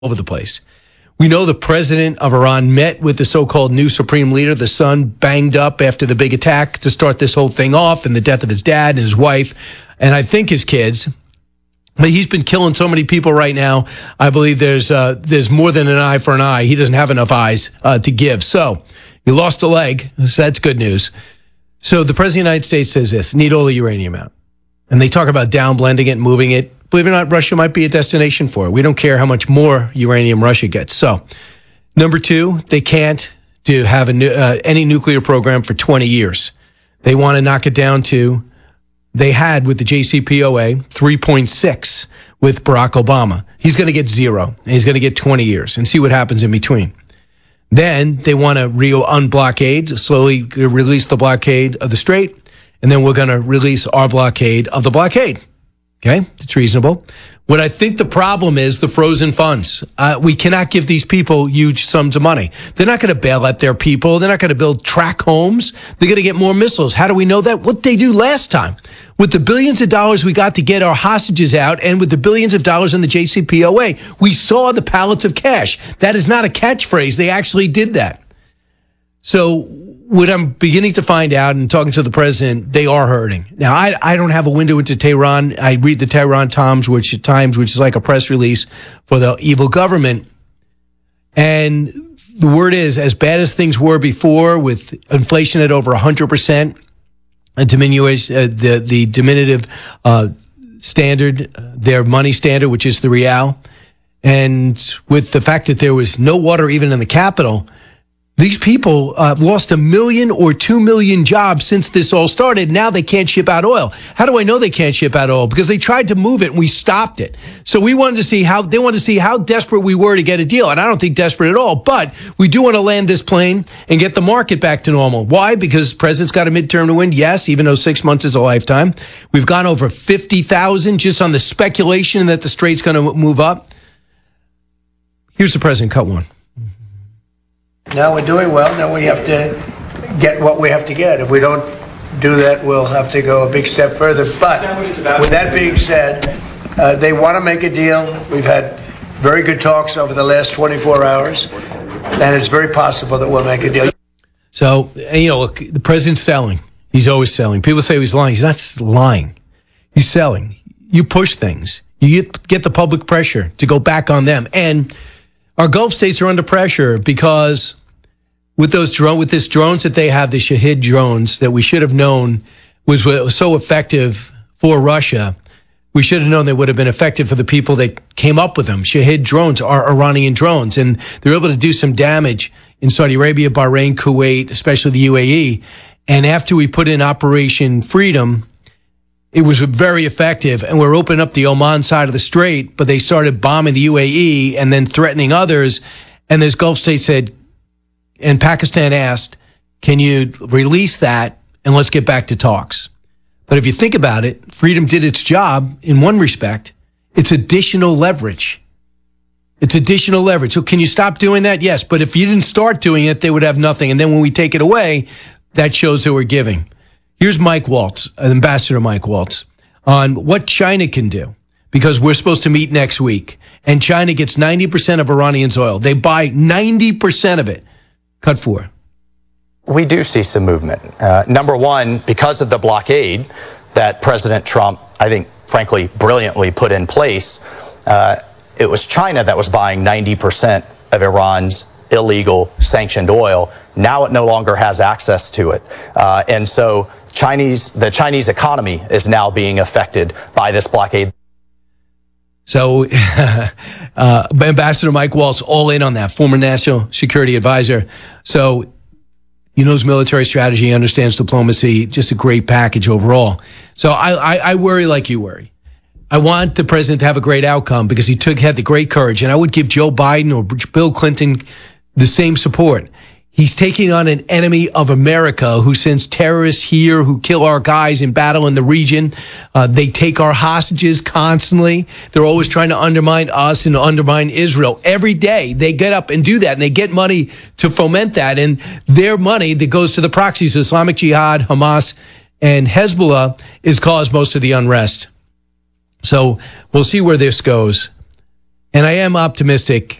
over the place. We know the president of Iran met with the so-called new supreme leader, the son banged up after the big attack to start this whole thing off and the death of his dad and his wife, and I think his kids. But he's been killing so many people right now. I believe there's more than an eye for an eye. He doesn't have enough eyes to give. So you lost a leg. So that's good news. So the president of the United States says this, need all the uranium out. And they talk about downblending it, moving it. Believe it or not, Russia might be a destination for it. We don't care how much more uranium Russia gets. So, number two, they can't have any nuclear program for 20 years. They want to knock it down to, they had with the JCPOA, 3.6 with Barack Obama. He's going to get 0, and he's going to get 20 years, and see what happens in between. Then they want to unblockade, slowly release the blockade of the Strait, and then we're going to release our blockade of the blockade. Okay, it's reasonable. What I think the problem is the frozen funds. We cannot give these people huge sums of money. They're not going to bail out their people. They're not going to build track homes. They're going to get more missiles. How do we know that? What they do last time. With the billions of dollars we got to get our hostages out and with the billions of dollars in the JCPOA, we saw the pallets of cash. That is not a catchphrase. They actually did that. So what I'm beginning to find out and talking to the president, they are hurting. Now, I don't have a window into Tehran. I read the Tehran Times, which is like a press release for the evil government. And the word is, as bad as things were before, with inflation at over 100%, the diminutive standard, their money standard, which is the real, and with the fact that there was no water even in the capital, these people lost 1 million or 2 million jobs since this all started. Now they can't ship out oil. How do I know they can't ship out oil? Because they tried to move it and we stopped it. So they wanted to see how desperate we were to get a deal. And I don't think desperate at all, but we do want to land this plane and get the market back to normal. Why? Because the president's got a midterm to win. Yes, even though 6 months is a lifetime. We've gone over 50,000 just on the speculation that the strait's going to move up. Here's the president, cut one. Now we're doing well. Now we have to get what we have to get. If we don't do that, we'll have to go a big step further. But with that being said, they want to make a deal. We've had very good talks over the last 24 hours, and it's very possible that we'll make a deal. So, look, the president's selling. He's always selling. People say he's lying. He's not lying. He's selling. You push things. You get the public pressure to go back on them. And our Gulf states are under pressure because with these drones that they have, the Shahed drones that we should have known was so effective for Russia, we should have known they would have been effective for the people that came up with them. Shahed drones are Iranian drones, and they're able to do some damage in Saudi Arabia, Bahrain, Kuwait, especially the UAE. And after we put in Operation Freedom, it was very effective, and we're opening up the Oman side of the Strait, but they started bombing the UAE and then threatening others. And this Gulf state said, and Pakistan asked, can you release that and let's get back to talks? But if you think about it, Freedom did its job in one respect. It's additional leverage. It's additional leverage. So can you stop doing that? Yes. But if you didn't start doing it, they would have nothing. And then when we take it away, that shows that we're giving. Here's Mike Waltz, Ambassador Mike Waltz, on what China can do, because we're supposed to meet next week, and China gets 90% of Iranians' oil. They buy 90% of it. Cut 4. We do see some movement. Number one, because of the blockade that President Trump, I think, frankly, brilliantly put in place, it was China that was buying 90% of Iran's illegal sanctioned oil. Now it no longer has access to it. And so the Chinese economy is now being affected by this blockade. So Ambassador Mike Waltz, all in on that, former national security advisor. So he knows military strategy, he understands diplomacy, just a great package overall. So I worry like you worry. I want the president to have a great outcome because he had the great courage. And I would give Joe Biden or Bill Clinton the same support. He's taking on an enemy of America who sends terrorists here, who kill our guys in battle in the region. They take our hostages constantly. They're always trying to undermine us and undermine Israel. Every day they get up and do that, and they get money to foment that. And their money that goes to the proxies, Islamic Jihad, Hamas, and Hezbollah, is caused most of the unrest. So we'll see where this goes. And I am optimistic